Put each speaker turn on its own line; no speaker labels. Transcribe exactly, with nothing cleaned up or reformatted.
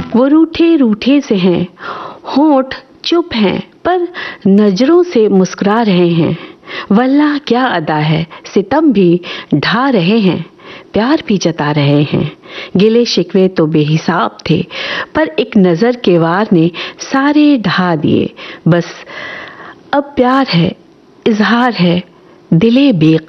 वो रूठे रूठे से हैं, होंठ चुप हैं पर नजरों से मुस्कुरा रहे हैं। वल्लाह क्या अदा है, सितम भी ढा रहे हैं, प्यार भी जता रहे हैं। गिले शिकवे तो बेहिसाब थे पर एक नजर के वार ने सारे ढा दिए। बस अब प्यार है, इजहार है, दिले बे